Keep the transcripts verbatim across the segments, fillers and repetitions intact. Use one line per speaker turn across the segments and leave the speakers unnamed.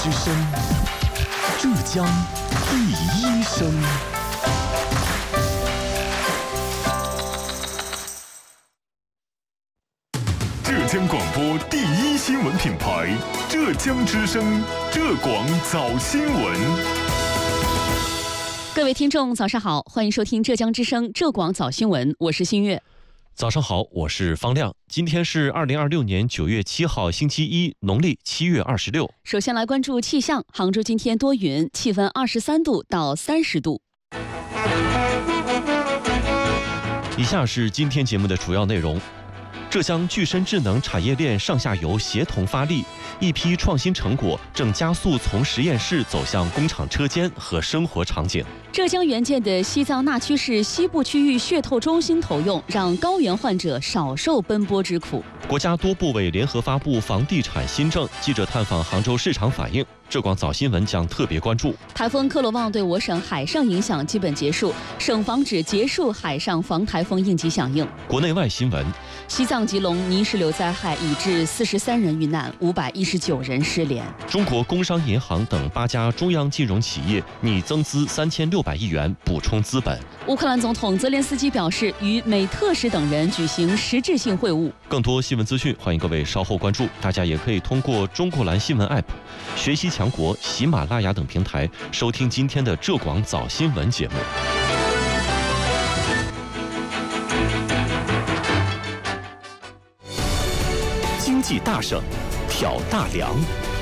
之声，浙江第一声。浙江广播第一新闻品牌，浙江之声，浙广早新闻。
各位听众，早上好，欢迎收听浙江之声浙广早新闻，我是新月。
早上好，我是方亮。今天是二零二六年九月七号，星期一，农历七月二十六。
首先来关注气象，杭州今天多云，气温二十三度到三十度。
以下是今天节目的主要内容。浙江具身智能产业链上下游协同发力，一批创新成果正加速从实验室走向工厂车间和生活场景。
浙江援建的西藏纳曲市西部区域血透中心投用，让高原患者少受奔波之苦。
国家多部委联合发布房地产新政，记者探访杭州市场反映。浙广早新闻将特别关注
台风克罗旺对我省海上影响基本结束，省防指结束海上防台风应急响应。
国内外新闻：
西藏吉隆泥石流灾害已致四十三人遇难，五百一十九人失联。
中国工商银行等八家中央金融企业拟增资三千六百亿元补充资本。
乌克兰总统泽连斯基表示，与美特使等人举行实质性会晤。
更多新闻资讯，欢迎各位稍后关注。大家也可以通过中国蓝新闻 App、学习强国、喜马拉雅等平台收听今天的浙广早新闻节目。
经济大省，挑大梁。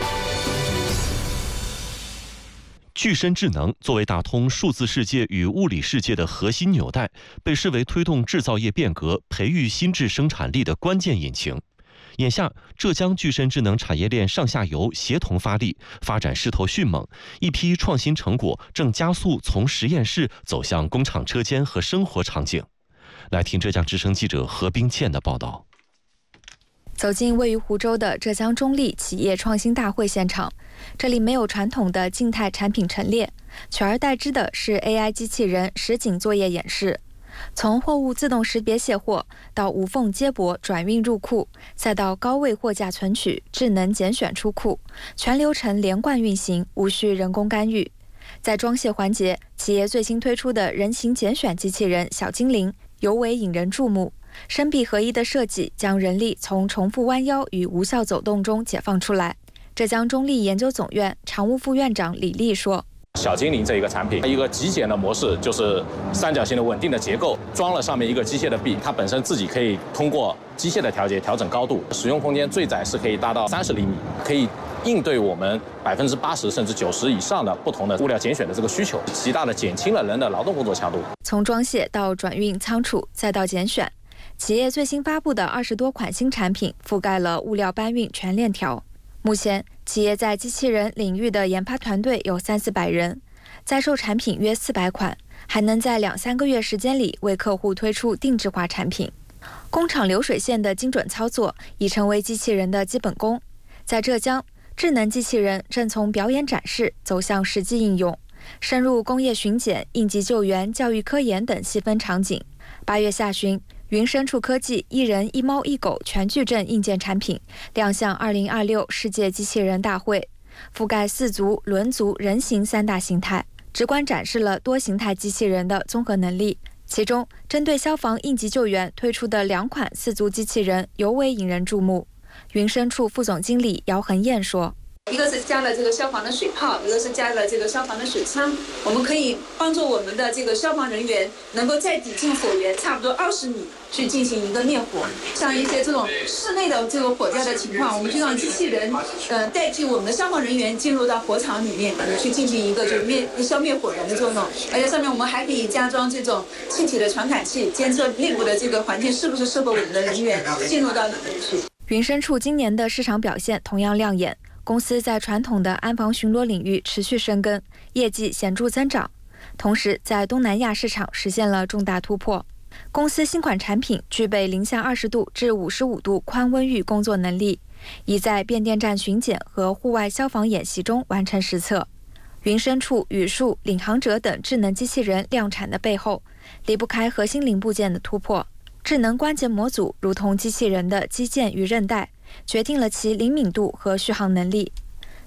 具身智能作为打通数字世界与物理世界的核心纽带，被视为推动制造业变革、培育新质生产力的关键引擎。眼下，浙江具身智能产业链上下游协同发力，发展势头迅猛，一批创新成果正加速从实验室走向工厂车间和生活场景。来听浙江之声记者何冰倩的报道。
走进位于湖州的浙江中立企业创新大会现场，这里没有传统的静态产品陈列，取而代之的是 A I 机器人实景作业演示。从货物自动识别卸货到无缝接驳转运入库，再到高位货架存取、智能拣选出库，全流程连贯运行，无需人工干预。在装卸环节，企业最新推出的人形拣选机器人小精灵尤为引人注目。身臂合一的设计将人力从重复弯腰与无效走动中解放出来。浙江中立研究总院常务副院长李丽说，
小精灵这一个产品，一个极简的模式，就是三角形的稳定的结构，装了上面一个机械的臂，它本身自己可以通过机械的调节调整高度，使用空间最窄是可以达到三十厘米，可以应对我们百分之八十甚至九十以上的不同的物料拣选的这个需求，极大的减轻了人的劳动工作强度。
从装卸到转运仓储再到拣选，企业最新发布的二十多款新产品覆盖了物料搬运全链条。目前，企业在机器人领域的研发团队有三四百人，在售产品约四百款，还能在两三个月时间里为客户推出定制化产品。工厂流水线的精准操作已成为机器人的基本功。在浙江，智能机器人正从表演展示走向实际应用，深入工业巡检、应急救援、教育科研等细分场景。八月下旬，云深处科技一人一猫一狗全矩阵硬件产品亮相二零二六世界机器人大会，覆盖四足、轮足、人形三大形态，直观展示了多形态机器人的综合能力。其中，针对消防应急救援推出的两款四足机器人尤为引人注目。云深处副总经理姚恒燕说，
一个是加了这个消防的水炮，一个是加了这个消防的水枪，我们可以帮助我们的这个消防人员能够在抵近火源差不多二十米去进行一个灭火。像一些这种室内的这个火灾的情况，我们就让机器人呃代替我们的消防人员进入到火场里面去进行一个就是灭消灭火源的作用。而且上面我们还可以加装这种气体的传感器，监测内部的这个环境是不是适合我们的人员进入到里面去。
云深处今年的市场表现同样亮眼，公司在传统的安防巡逻领域持续深耕，业绩显著增长，同时在东南亚市场实现了重大突破。公司新款产品具备零下二十度至五十五度宽温域工作能力，已在变电站巡检和户外消防演习中完成实测。云深处、宇树、领航者等智能机器人量产的背后，离不开核心零部件的突破。智能关节模组如同机器人的肌腱与韧带，决定了其灵敏度和续航能力。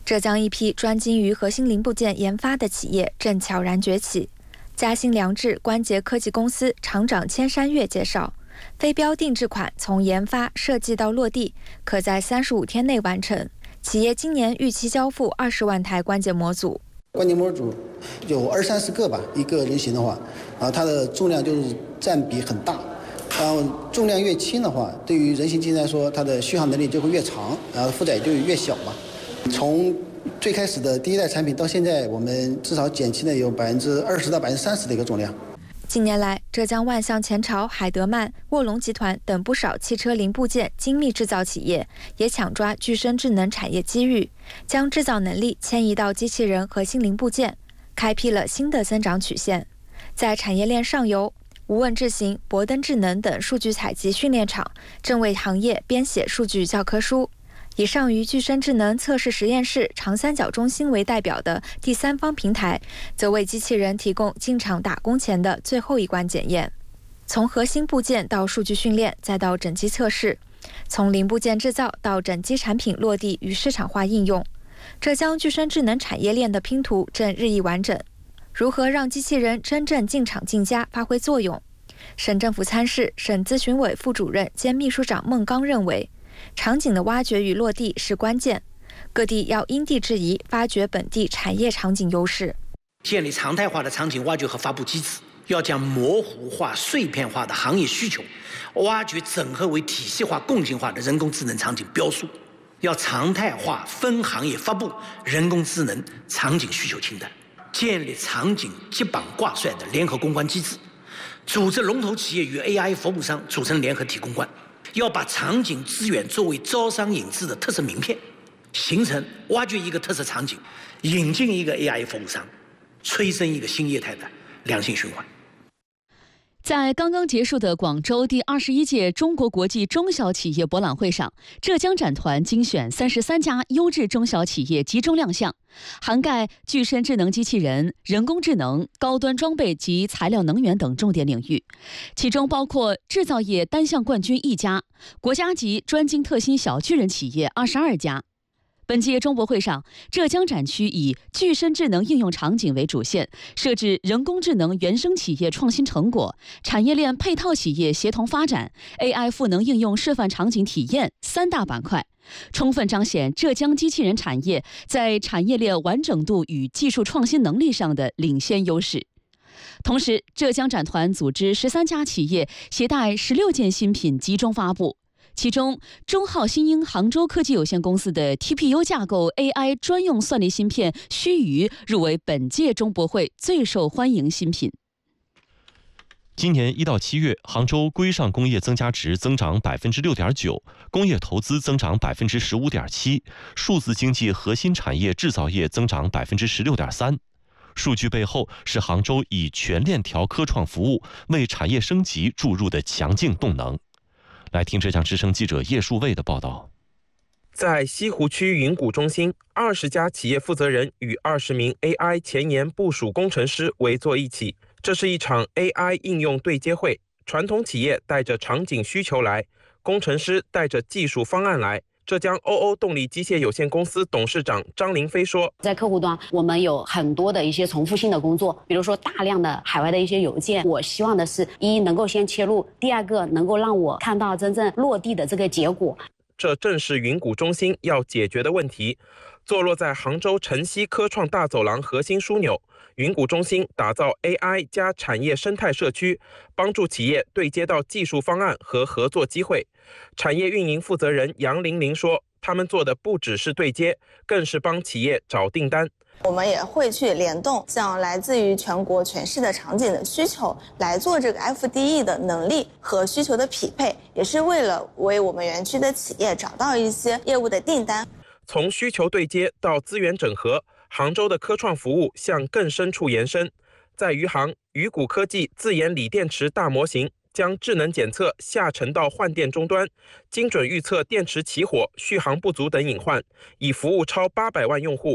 浙江一批专精于核心零部件研发的企业正悄然崛起。嘉兴良智关节科技公司厂长千山月介绍，非标定制款从研发设计到落地，可在三十五天内完成。企业今年预期交付二十万台关节模组。
关节模组有二三十个吧，一个人形的话，啊，它的重量就是占比很大。然后重量越轻的话，对于人形机来说，它的续航能力就会越长，然后负载就越小嘛。从最开始的第一代产品到现在，我们至少减轻了有百分之二十到百分之三十的一个重量。
近年来，浙江万象前朝、海德曼、卧龙集团等不少汽车零部件精密制造企业也抢抓具身智能产业机遇，将制造能力迁移到机器人核心零部件，开辟了新的增长曲线。在产业链上游，无问智行、博登智能等数据采集训练厂正为行业编写数据教科书。以上于具身智能测试实验室长三角中心为代表的第三方平台，则为机器人提供进场打工前的最后一关检验。从核心部件到数据训练，再到整机测试，从零部件制造到整机产品落地与市场化应用，浙江具身智能产业链的拼图正日益完整。如何让机器人真正进厂进家发挥作用？省政府参事、省咨询委副主任兼秘书长孟刚认为，场景的挖掘与落地是关键，各地要因地制宜，发掘本地产业场景优势，
建立常态化的场景挖掘和发布机制，要将模糊化、碎片化的行业需求挖掘整合为体系化、共性化的人工智能场景标书，要常态化分行业发布人工智能场景需求清单，建立场景接榜挂帅的联合公关机制，组织龙头企业与 A I 服务商组成联合体公关，要把场景资源作为招商引资的特色名片，形成挖掘一个特色场景，引进一个 A I 服务商，催生一个新业态的良性循环。
在刚刚结束的广州第二十一届中国国际中小企业博览会上，浙江展团精选三十三家优质中小企业集中亮相，涵盖具身智能机器人、人工智能、高端装备及材料能源等重点领域，其中包括制造业单项冠军一家，国家级专精特新小巨人企业二十二家。本届中博会上，浙江展区以具身智能应用场景为主线，设置人工智能原生企业创新成果、产业链配套企业协同发展、A I 赋能应用示范场景体验三大板块，充分彰显浙江机器人产业在产业链完整度与技术创新能力上的领先优势。同时，浙江展团组织十三家企业携带十六件新品集中发布。其中，中浩新英杭州科技有限公司的 T P U 架构 A I 专用算力芯片须臾入围本届中博会最受欢迎新品。
今年一到七月，杭州规上工业增加值增长百分之六点九，工业投资增长百分之十五点七，数字经济核心产业制造业增长百分之十六点三。数据背后是杭州以全链条科创服务为产业升级注入的强劲动能。来听浙江之声记者叶树卫的报道。
在西湖区云谷中心，二十家企业负责人与二十名 A I 前沿部署工程师围坐一起。这是一场 A I 应用对接会，传统企业带着场景需求来，工程师带着技术方案来。浙江欧欧动力机械有限公司董事长张林飞说，
在客户端我们有很多的一些重复性的工作，比如说大量的海外的一些邮件，我希望的是一能够先切入，第二个能够让我看到真正落地的这个结果。
这正是云谷中心要解决的问题。坐落在杭州晨曦科创大走廊核心枢纽，云谷中心打造 A I 加产业生态社区，帮助企业对接到技术方案和合作机会。产业运营负责人杨玲玲说，他们做的不只是对接，更是帮企业找订单。
我们也会去联动像来自于全国全市的场景的需求，来做这个 F D E 的能力和需求的匹配，也是为了为我们园区的企业找到一些业务的订单。
从需求对接到资源整合，杭州的科创服务向更深处延伸。在余杭，鱼谷科技自研锂电池大模型，将智能检测下沉到换电终端，精准预测电池起火、续航不足等隐患，已服务超八百万用户。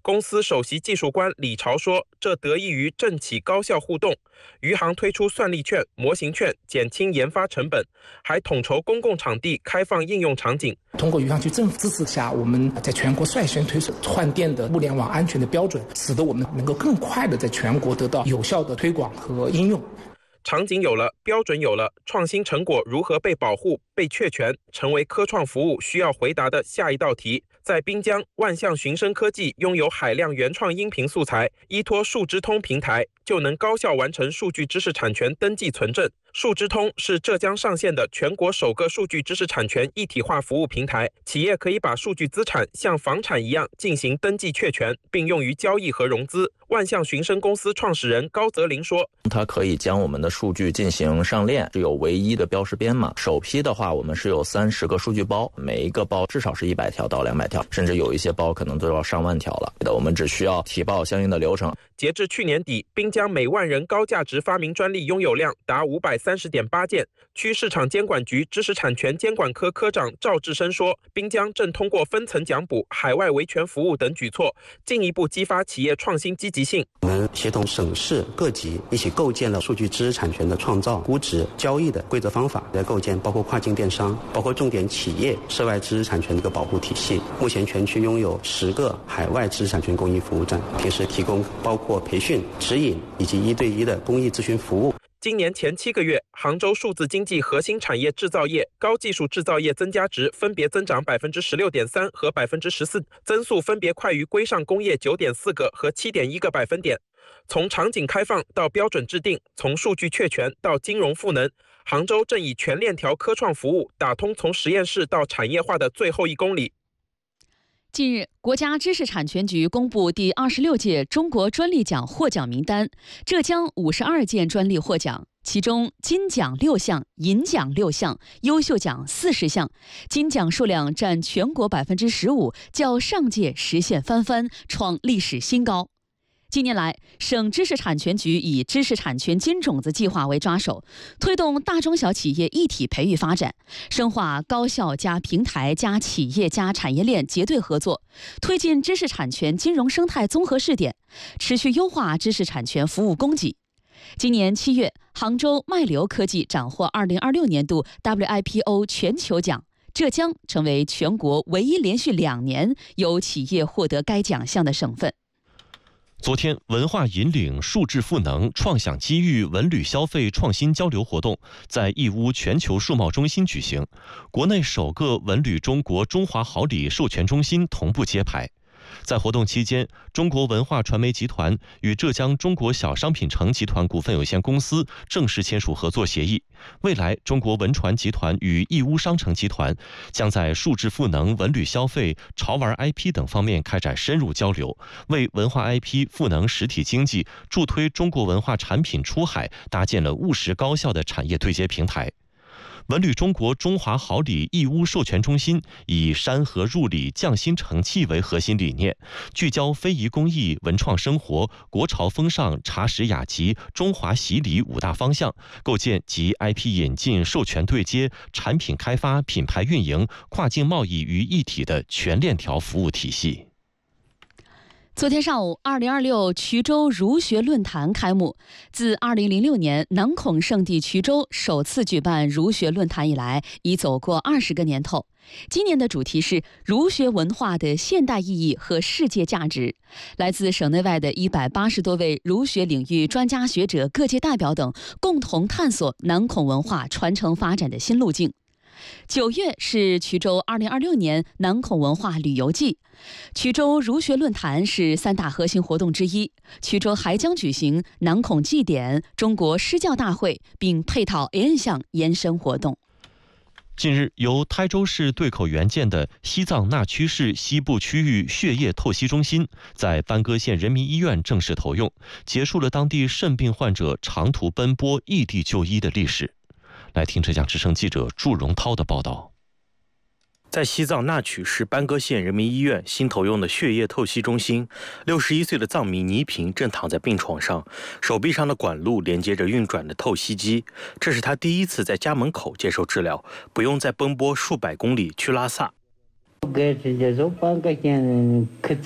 公司首席技术官李朝说，这得益于政企高效互动，余杭推出算力券、模型券，减轻研发成本，还统筹公共场地开放应用场景。
通过余杭区政府支持下，我们在全国率先推出换电的物联网安全的标准，使得我们能够更快的在全国得到有效的推广和应用。
场景有了，标准有了，创新成果如何被保护、被确权，成为科创服务需要回答的下一道题。在滨江，万象寻声科技拥有海量原创音频素材，依托数知通平台，就能高效完成数据知识产权登记存证。数知通是浙江上线的全国首个数据知识产权一体化服务平台，企业可以把数据资产像房产一样进行登记确权，并用于交易和融资。万象寻声公司创始人高泽林说，
它可以将我们的数据进行上链，是有唯一的标识编码。首批的话，我们是有三十个数据包，每一个包至少是一百条到两百条，甚至有一些包可能都要上万条了。我们只需要提报相应的流程。
截至去年底，滨江每万人高价值发明专利拥有量达五百三十点八件。区市场监管局知识产权监管科科长赵志生说，滨江正通过分层奖补、海外维权服务等举措，进一步激发企业创新积极性。
我们协同省市各级一起构建了数据知识产权的创造、估值、交易的规则方法，来构建包括跨境电商、包括重点企业涉外知识产权的一个保护体系。目前全区拥有十个海外知识产权公益服务站，平时提供包括培训、指引以及一对一的公益咨询服务。
今年前七个月，杭州数字经济核心产业制造业、高技术制造业增加值分别增长百分之十六点三和百分之十四，增速分别快于规上工业九点四个和七点一个百分点。从场景开放到标准制定，从数据确权到金融赋能，杭州正以全链条科创服务打通从实验室到产业化的最后一公里。
近日，国家知识产权局公布第二十六届中国专利奖获奖名单，浙江五十二件专利获奖，其中金奖六项，银奖六项，优秀奖四十项，金奖数量占全国百分之十五，较上届实现翻番，创历史新高。近年来，省知识产权局以知识产权金种子计划为抓手，推动大中小企业一体培育发展，深化高校加平台加企业加产业链结对合作，推进知识产权金融生态综合试点，持续优化知识产权服务供给。今年七月，杭州麦流科技斩获二零二六年度 W I P O 全球奖，浙江成为全国唯一连续两年有企业获得该奖项的省份。
昨天，文化引领、数智赋能、创享机遇文旅消费创新交流活动在义乌全球数贸中心举行，国内首个文旅中国中华好礼授权中心同步揭牌。在活动期间，中国文化传媒集团与浙江中国小商品城集团股份有限公司正式签署合作协议。未来，中国文传集团与义乌商城集团将在数智赋能、文旅消费、潮玩 I P 等方面开展深入交流，为文化 I P 赋能实体经济、助推中国文化产品出海搭建了务实高效的产业对接平台。文旅中国中华好礼义乌授权中心以山河入礼、匠心成器为核心理念，聚焦非遗工艺、文创生活、国潮风尚、茶食雅集、中华喜礼五大方向，构建集 I P 引进、授权对接、产品开发、品牌运营、跨境贸易于一体的全链条服务体系。
昨天上午，二零二六衢州儒学论坛开幕。自二零零六年南孔圣地衢州首次举办儒学论坛以来，已走过二十个年头。今年的主题是儒学文化的现代意义和世界价值。来自省内外的一百八十多位儒学领域专家学者、各界代表等，共同探索南孔文化传承发展的新路径。九月是衢州二零二六年南孔文化旅游季，衢州儒学论坛是三大核心活动之一。衢州还将举行南孔祭典、中国诗教大会，并配套 N 项延伸活动。
近日，由台州市对口援建的西藏那曲市西部区域血液透析中心，在班戈县人民医院正式投用，结束了当地肾病患者长途奔波异地就医的历史。来听浙江之声记者祝荣涛的报道。
在西藏那曲市班戈县人民医院新投用的血液透析中心，六十一岁的藏民倪平正躺在病床上，手臂上的管路连接着运转的透析机。这是他第一次在家门口接受治疗，不用再奔波数百公里去拉萨。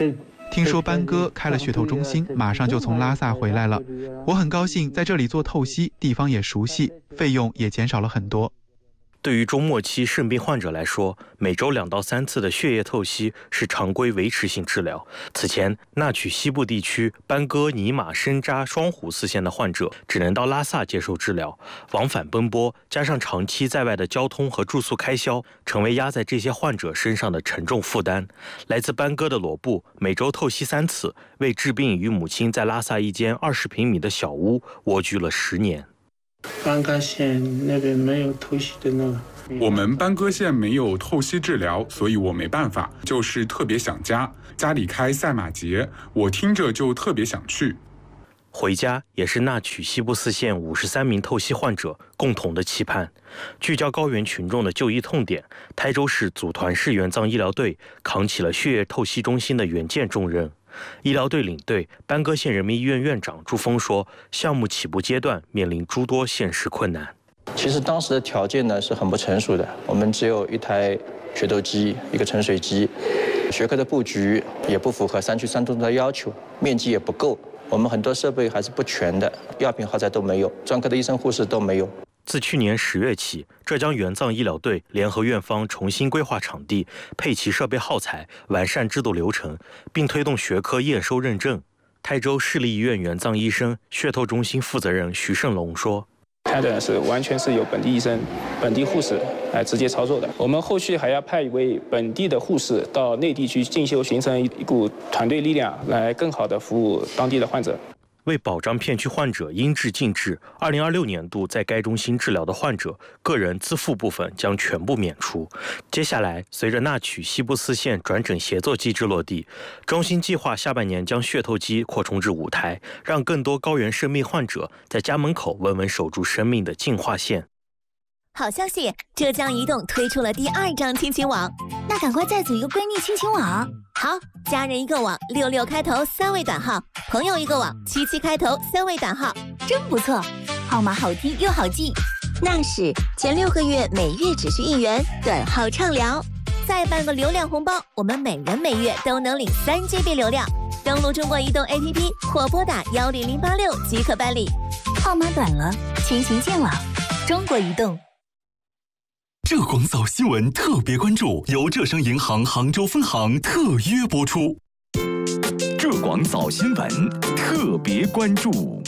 听说班哥开了血透中心，马上就从拉萨回来了。我很高兴在这里做透析，地方也熟悉，费用也减少了很多。
对于中末期肾病患者来说，每周两到三次的血液透析是常规维持性治疗。此前，纳曲西部地区班哥、尼玛、申扎、双湖四县的患者只能到拉萨接受治疗，往返奔波，加上长期在外的交通和住宿开销，成为压在这些患者身上的沉重负担。来自班哥的罗布每周透析三次，为治病与母亲在拉萨一间二十平米的小屋蜗居了十年。
班哥县那边没有透析的那个，
我们班哥县没有透析治疗，所以我没办法，就是特别想家。家里开赛马节，我听着就特别想去。
回家也是纳曲西部四县五十三名透析患者共同的期盼。聚焦高原群众的就医痛点，台州市组团式援藏医疗队扛起了血液透析中心的援建重任。医疗队领队班哥县人民医院院长朱峰说，项目起步阶段面临诸多现实困难。
其实当时的条件呢是很不成熟的，我们只有一台血透机，一个沉水机，学科的布局也不符合三区三中的要求，面积也不够，我们很多设备还是不全的，药品耗材都没有，专科的医生护士都没有。
自去年十月起，浙江援藏医疗队联合院方重新规划场地，配齐设备耗材，完善制度流程，并推动学科验收认证。泰州市立医院援藏医生血透中心负责人徐胜龙说：“
开的是完全是由本地医生、本地护士来直接操作的。我们后续还要派一位本地的护士到内地去进修，形成一股团队力量，来更好的服务当地的患者。”
为保障片区患者应治尽治，二零二六年度在该中心治疗的患者个人自付部分将全部免除。接下来，随着纳曲西部四县转诊协作机制落地，中心计划下半年将血透机扩充至五台，让更多高原肾病患者在家门口稳稳守住生命的净化线。
好消息，浙江移动推出了第二张亲情网，那赶快再组一个闺蜜亲情网。好，家人一个网，六六开头三位短号；朋友一个网，七七开头三位短号，真不错，号码好听又好记。那是前六个月每月只需一元，短号畅聊，再办个流量红包，我们每人每月都能领三 G B 流量。登录中国移动 A P P 或拨打幺零零八六即可办理。号码短了，亲情见网，中国移动。
浙广早新闻特别关注由浙商银行杭州分行特约播出。浙广早新闻特别关注。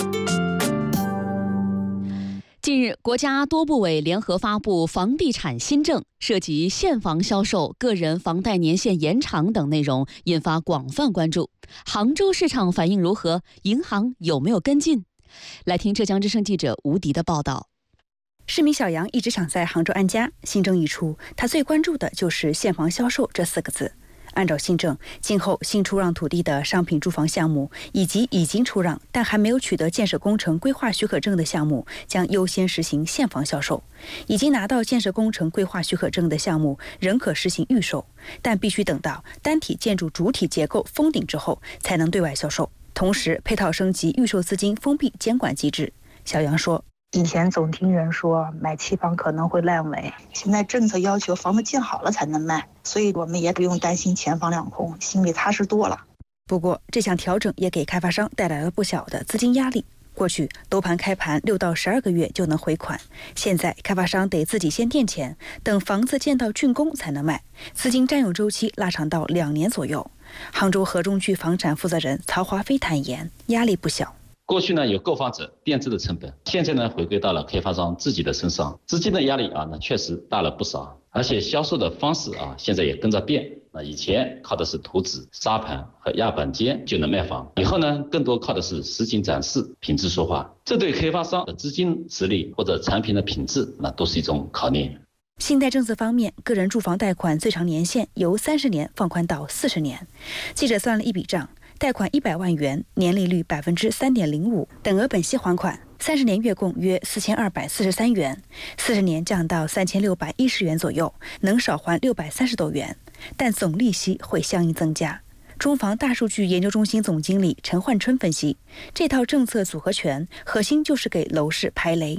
近日，国家多部委联合发布房地产新政，涉及现房销售、个人房贷年限延长等内容，引发广泛关注。杭州市场反应如何？银行有没有跟进？来听浙江之声记者吴迪的报道。
市民小杨一直想在杭州安家，新政一出，他最关注的就是现房销售这四个字。按照新政，今后新出让土地的商品住房项目，以及已经出让但还没有取得建设工程规划许可证的项目，将优先实行现房销售。已经拿到建设工程规划许可证的项目，仍可实行预售，但必须等到单体建筑主体结构封顶之后，才能对外销售。同时，配套升级预售资金封闭监管机制。小杨说，
以前总听人说买期房可能会烂尾，现在政策要求房子建好了才能卖，所以我们也不用担心钱房两空，心里踏实多了。
不过，这项调整也给开发商带来了不小的资金压力。过去楼盘开盘六到十二个月就能回款，现在开发商得自己先垫钱，等房子建到竣工才能卖，资金占用周期拉长到两年左右。杭州河中区房产负责人曹华飞坦言，压力不小。
过去呢有购房者垫资的成本，现在呢回归到了开发商自己的身上，资金的压力啊，那确实大了不少，而且销售的方式啊，现在也跟着变。那以前靠的是图纸、沙盘和压板间就能卖房，以后呢更多靠的是实景展示、品质说话，这对开发商的资金实力或者产品的品质，那都是一种考验。
新贷政策方面，个人住房贷款最长年限由三十年放宽到四十年。记者算了一笔账，贷款一百万元，年利率百分之三点零五，等额本息还款，三十年月供约四千二百四十三元，四十年降到三千六百一十元左右，能少还六百三十多元，但总利息会相应增加。中房大数据研究中心总经理陈焕春分析，这套政策组合拳，核心就是给楼市排雷。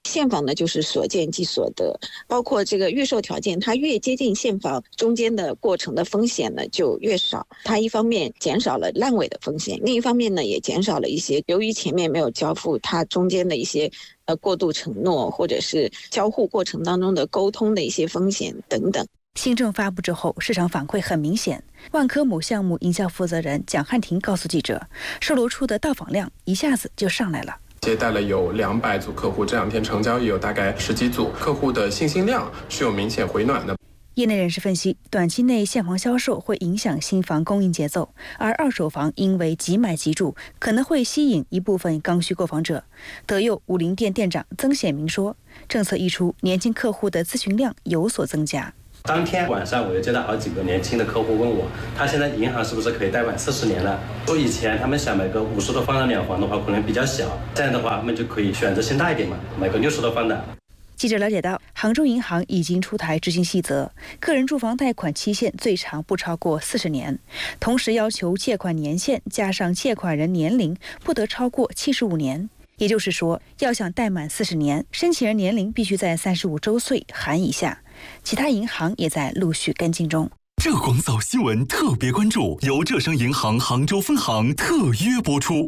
现房呢就是所见即所得，包括这个预售条件，它越接近现房，中间的过程的风险呢就越少。它一方面减少了烂尾的风险，另一方面呢也减少了一些由于前面没有交付，它中间的一些呃过度承诺或者是交互过程当中的沟通的一些风险等等。
新政发布之后，市场反馈很明显。万科某项目营销负责人蒋汉庭告诉记者，售楼处的到访量一下子就上来了。
接待了有两百组客户，这两天成交也有大概十几组，客户的信心量是有明显回暖的。
业内人士分析，短期内现房销售会影响新房供应节奏，而二手房因为即买即住，可能会吸引一部分刚需购房者。德佑武林店店长曾显明说，政策一出，年轻客户的咨询量有所增加。
当天晚上我就接到好几个年轻的客户问我，他现在银行是不是可以贷款四十年了？说以前他们想买个五十多方的两房的话，可能比较小，这样的话他们就可以选择性大一点嘛，买个六十多方的。
记者了解到，杭州银行已经出台执行细则，个人住房贷款期限最长不超过四十年，同时要求借款年限加上借款人年龄不得超过七十五年。也就是说，要想贷满四十年，申请人年龄必须在三十五周岁含以下。其他银行也在陆续跟进中。
浙广早新闻特别关注，由浙商银行杭州分行特约播出。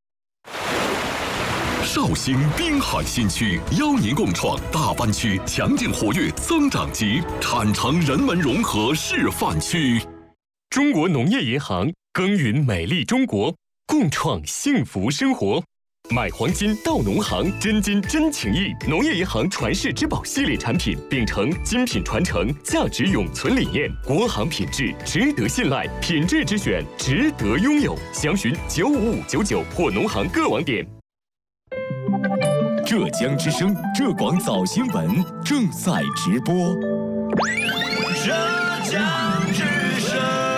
绍兴滨海新区邀您共创大湾区强劲活跃增长极产城人文融合示范区。
中国农业银行耕耘美丽中国，共创幸福生活。买黄金到农行，真金真情谊。农业银行传世之宝系列产品，秉承精品传承、价值永存理念，国行品质值得信赖，品质之选值得拥有。详询九五五九九或农行各网点。
浙江之声浙广早新闻正在直播。
浙江之声。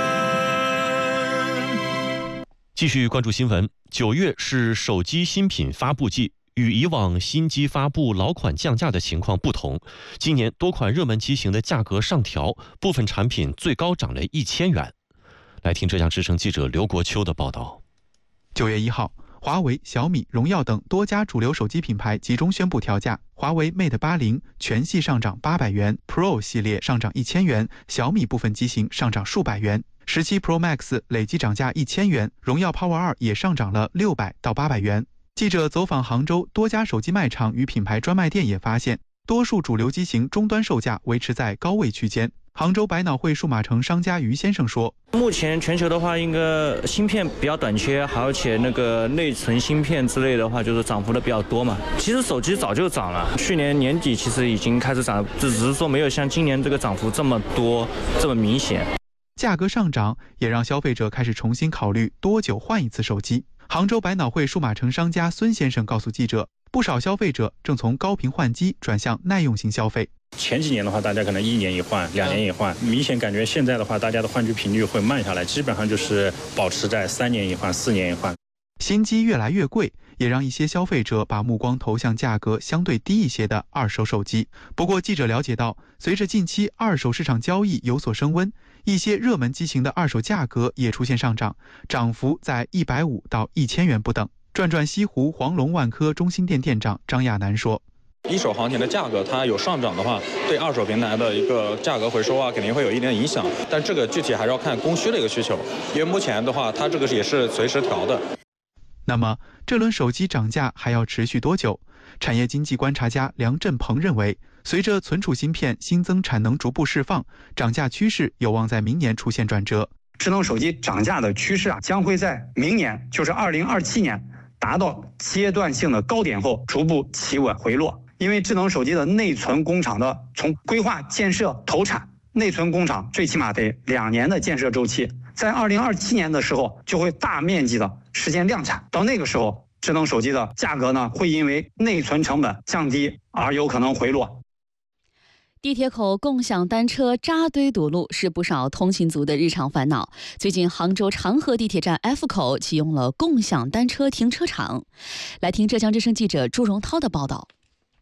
继续关注新闻。九月是手机新品发布季，与以往新机发布老款降价的情况不同，今年多款热门机型的价格上调，部分产品最高涨了一千元。来听浙江之声记者刘国秋的报道。
九月一号，华为、小米、荣耀等多家主流手机品牌集中宣布调价，华为 Mate 八零全系上涨八百元 ，Pro 系列上涨一千元，小米部分机型上涨数百元。十七 Pro Max 累计涨价一千元，荣耀 Power 二也上涨了六百到八百元。记者走访杭州多家手机卖场与品牌专卖店也发现，多数主流机型终端售价维持在高位区间。杭州百脑汇数码城商家于先生说，
目前全球的话，应该芯片比较短缺，而且那个内存芯片之类的话，就是涨幅的比较多嘛。其实手机早就涨了，去年年底其实已经开始涨，只是说没有像今年这个涨幅这么多，这么明显。
价格上涨也让消费者开始重新考虑多久换一次手机。杭州百脑汇数码城商家孙先生告诉记者，不少消费者正从高频换机转向耐用型消费。
前几年的话，大家可能一年一换，两年一换，明显感觉现在的话，大家的换机频率会慢下来，基本上就是保持在三年一换、四年一换。
新机越来越贵，也让一些消费者把目光投向价格相对低一些的二手手机。不过记者了解到，随着近期二手市场交易有所升温，一些热门机型的二手价格也出现上涨，涨幅在一百五到一千元不等。转转西湖黄龙万科中心店店长张亚楠说，
一手行情的价格它有上涨的话，对二手平台的一个价格回收啊，肯定会有一定的影响。但这个具体还是要看供需的一个需求，因为目前的话，它这个也是随时调的。
那么这轮手机涨价还要持续多久？产业经济观察家梁振鹏认为，随着存储芯片新增产能逐步释放，涨价趋势有望在明年出现转折。
智能手机涨价的趋势啊，将会在明年，就是二零二七年达到阶段性的高点后逐步企稳回落。因为智能手机的内存工厂的从规划建设投产，内存工厂最起码得两年的建设周期，在二零二七年的时候就会大面积的实现量产。到那个时候，智能手机的价格呢，会因为内存成本降低而有可能回落。
地铁口共享单车扎堆堵路是不少通勤族的日常烦恼。最近，杭州长河地铁站 F 口启用了共享单车停车场。来听浙江之声记者朱荣涛的报道。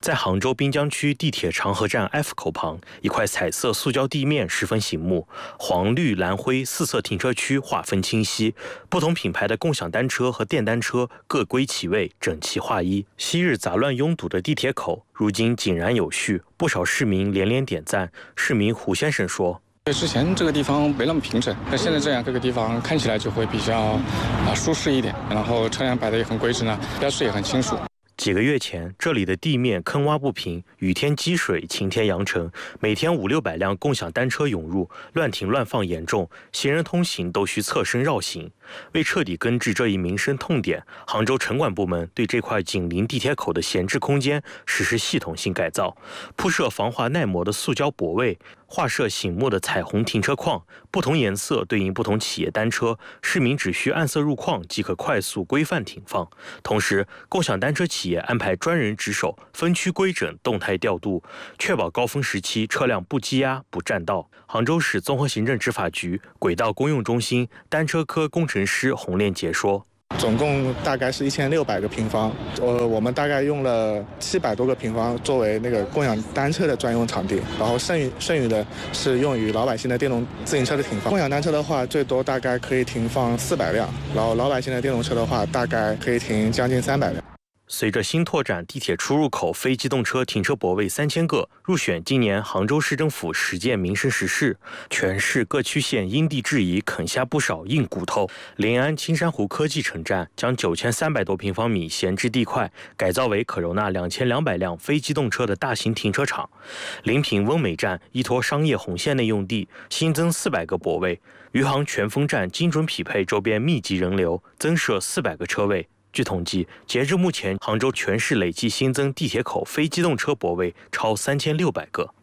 在杭州滨江区地铁长河站 F 口旁，一块彩色塑胶地面十分醒目，黄绿蓝灰四色停车区划分清晰，不同品牌的共享单车和电单车各归其位，整齐划一。昔日杂乱拥堵的地铁口，如今井然有序，不少市民连连点赞。市民胡先生说：
之前这个地方没那么平整，那现在这样，这个地方看起来就会比较啊舒适一点，然后车辆摆得也很规整呢，标识也很清楚。
几个月前，这里的地面坑洼不平，雨天积水，晴天扬尘，每天五六百辆共享单车涌入，乱停乱放严重，行人通行都需侧身绕行。为彻底根治这一民生痛点，杭州城管部门对这块紧邻地铁口的闲置空间实施系统性改造，铺设防滑耐磨的塑胶泊位，画设醒目的彩虹停车框，不同颜色对应不同企业单车，市民只需按色入框即可快速规范停放。同时，共享单车企业安排专人值守，分区规整，动态调度，确保高峰时期车辆不积压、不占道。杭州市综合行政执法局轨道公用中心单车科工程师洪炼杰说：
总共大概是一千六百个平方，呃，我们大概用了七百多个平方作为那个共享单车的专用场地，然后剩余剩余的是用于老百姓的电动自行车的停放。共享单车的话，最多大概可以停放四百辆，然后老百姓的电动车的话，大概可以停将近三百辆。
随着新拓展地铁出入口非机动车停车泊位三千个，入选今年杭州市政府十件民生实事，全市各区县因地制宜啃下不少硬骨头。临安青山湖科技城站将九千三百多平方米闲置地块改造为可容纳两千两百辆非机动车的大型停车场。临平温美站依托商业红线内用地，新增四百个泊位。余杭全丰站精准匹配周边密集人流，增设四百个车位。据统计，截至目前，杭州全市累计新增地铁口非机动车泊位超三千六百个。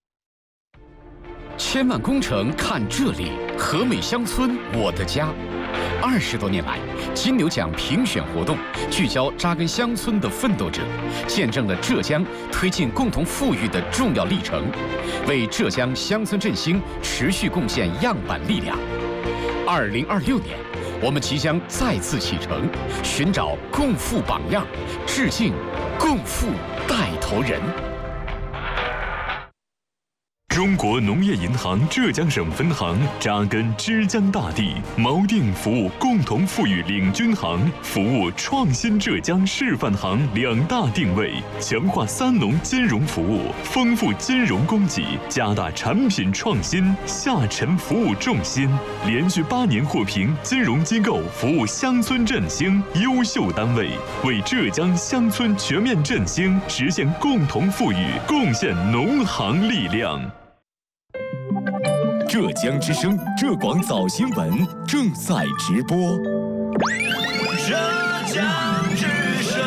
千万工程看这里，和美乡村我的家。二十多年来，金牛奖评选活动聚焦扎根乡村的奋斗者，见证了浙江推进共同富裕的重要历程，为浙江乡村振兴持续贡献样板力量。二零二六年，我们即将再次启程，寻找共富榜样，致敬共富带头人。
中国农业银行浙江省分行扎根之江大地，锚定服务共同富裕领军行、服务创新浙江示范行两大定位，强化三农金融服务，丰富金融供给，加大产品创新，下沉服务重心，连续八年获评金融机构服务乡村振兴优秀单位，为浙江乡村全面振兴实现共同富裕贡献农行力量。
浙江之声浙广早新闻正在直播。
浙江之声。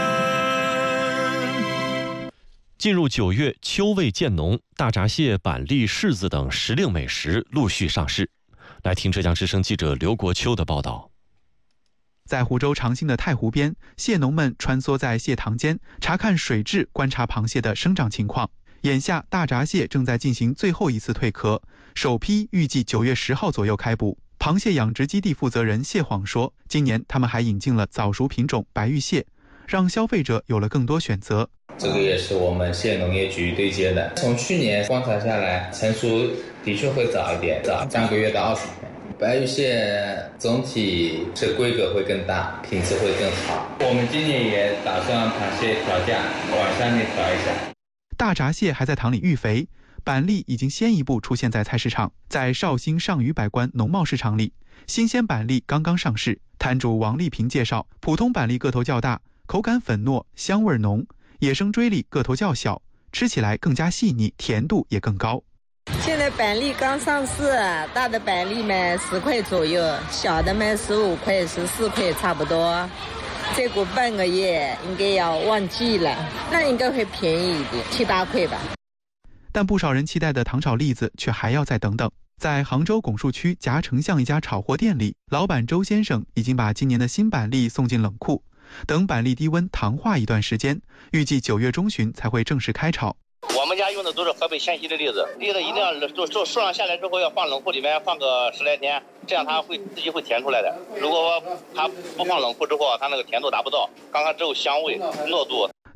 进入九月，秋味渐浓，大闸蟹、板栗、柿子等时令美食陆续上市。来听浙江之声记者刘国秋的报道。
在湖州长兴的太湖边，蟹农们穿梭在蟹塘间，查看水质，观察螃蟹的生长情况。眼下，大闸蟹正在进行最后一次蜕壳，首批预计九月十号左右开捕。螃蟹养殖基地负责人谢晃说，今年他们还引进了早熟品种白玉蟹，让消费者有了更多选择。
这个也是我们县农业局对接的。从去年观察下来，成熟的确会早一点，早三个月到二十天。白玉蟹总体是规格会更大，品质会更好。我们今年也打算螃蟹调价，往上面调一下。
大闸蟹还在塘里育肥，板栗已经先一步出现在菜市场。在绍兴上虞百官农贸市场里，新鲜板栗刚刚上市。摊主王丽萍介绍，普通板栗个头较大，口感粉糯，香味浓；野生锥栗个头较小，吃起来更加细腻，甜度也更高。
现在板栗刚上市，大的板栗卖十块左右，小的卖十五块、十四块差不多。再过半个月应该要旺季了，那应该会便宜一点，七八块吧。
但不少人期待的糖炒栗子却还要再等等。在杭州拱墅区夹城巷一家炒货店里，老板周先生已经把今年的新板栗送进冷库，等板栗低温糖化一段时间，预计九月中旬才会正式开炒。
我们家用的都是河北湘西的栗子，栗子一定要就就树上下来之后要放冷库里面放个十来天，这样它会自己会甜出来的。如果它不放冷库之后，它那个甜度达不到，刚刚只有香味、糯度。
此外，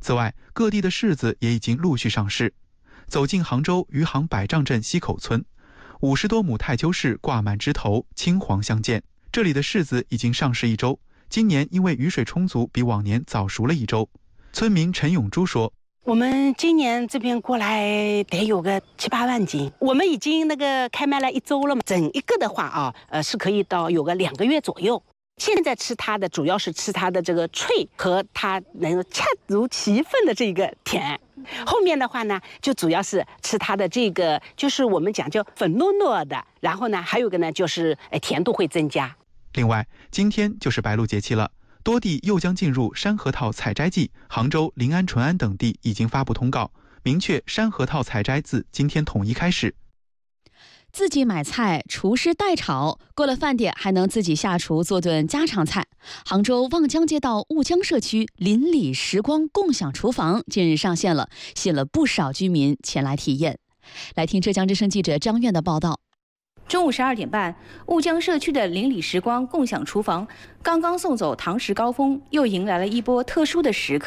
各地的柿子也已经陆续上市。走进杭州余杭百丈镇西口村，五十多亩太丘柿挂满枝头，青黄相间。这里的柿子已经上市一周，今年因为雨水充足，比往年早熟了一周。村民陈永珠说：“
我们今年这边过来得有个七八万斤，我们已经那个开卖了一周了嘛，整一个的话啊，呃是可以到有个两个月左右。现在吃它的主要是吃它的这个脆和它能够恰如其分的这个甜，后面的话呢就主要是吃它的这个就是我们讲叫粉糯糯的，然后呢还有个呢就是呃甜度会增加。
另外，今天就是白露节气了。多地又将进入山核桃采摘季，杭州、临安、淳安等地已经发布通告，明确山核桃采摘自今天统一开始。
自己买菜，厨师代炒，过了饭点还能自己下厨做顿家常菜。杭州望江街道雾江社区邻里时光共享厨房近日上线了，吸引了不少居民前来体验。来听浙江之声记者张苑的报道。
中午十二点半，雾江社区的邻里时光共享厨房刚刚送走堂食高峰，又迎来了一波特殊的时刻。